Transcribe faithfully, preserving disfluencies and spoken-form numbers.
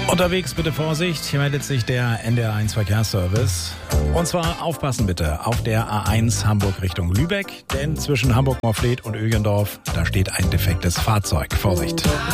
Unterwegs bitte Vorsicht, hier meldet sich der N D R eins Verkehrsservice. Und zwar aufpassen bitte auf der A eins Hamburg Richtung Lübeck, denn zwischen Hamburg-Morfleet und Ögendorf, da steht ein defektes Fahrzeug. Vorsicht!